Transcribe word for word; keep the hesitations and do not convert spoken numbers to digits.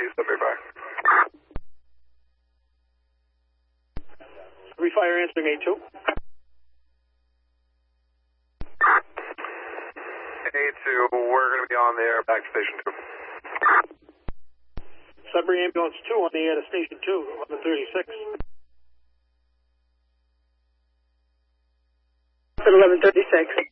Sudbury Fire. Sudbury Fire answering A two. A two, we're going to be on the air back to Station two. Sudbury Ambulance two on the air to Station two, eleven thirty-six. eleven thirty-six.